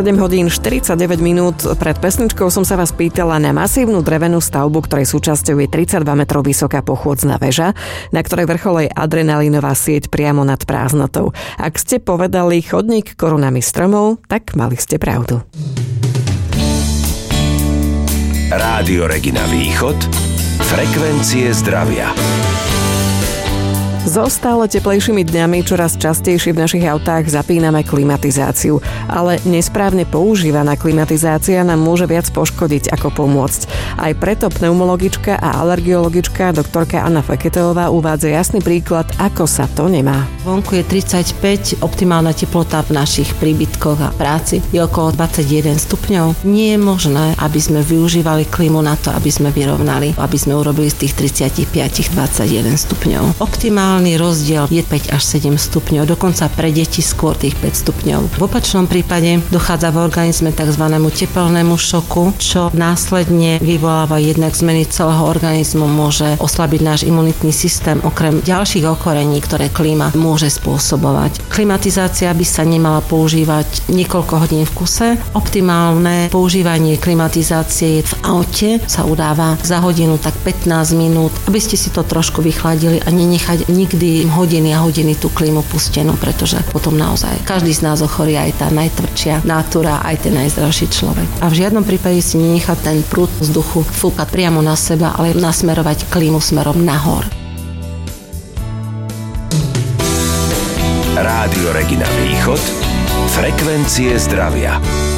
7 hodín 49 minút pred pesničkou som sa vás pýtala na masívnu drevenú stavbu, ktorej súčasťou je 32 metrov vysoká pochôdzna väža, na ktorej vrchole je adrenalínová sieť priamo nad prázdnotou. Ak ste povedali chodník korunami stromov, tak mali ste pravdu. Rádio Regina Východ, frekvencie zdravia. So stále teplejšími dňami čoraz častejšie v našich autách zapíname klimatizáciu, ale nesprávne používaná klimatizácia nám môže viac poškodiť ako pomôcť. Aj preto pneumologička a alergiologička doktorka Anna Feketelová uvádza jasný príklad, ako sa to nemá. Vonku je 35, optimálna teplota v našich príbytkoch a práci je okolo 21 stupňov. Nie je možné, aby sme využívali klímu na to, aby sme vyrovnali, aby sme urobili z tých 35 21 stupňov. Optimálny rozdiel je 5 až 7 stupňov, dokonca pre deti skôr tých 5 stupňov. V opačnom prípade dochádza v organizme tzv. Tepelnému šoku, čo následne vyvoláva jednak zmeny celého organizmu, môže oslabiť náš imunitný systém, okrem ďalších ochorení, ktoré klíma môže spôsobovať. Klimatizácia by sa nemala používať niekoľko hodín v kuse. Optimálne používanie klimatizácie v aute sa udáva za hodinu tak 15 minút, aby ste si to trošku vychladili a nenechať nikdy hodiny a hodiny tú klímu pustenú, pretože potom naozaj každý z nás ochorí, aj tá najtvrdšia natúra, aj ten najzdravší človek. A v žiadnom prípade si nenechať ten prúd vzduchu fúkať priamo na seba, ale nasmerovať klímu smerom nahor. Rádio Regina Východ, frekvencie zdravia.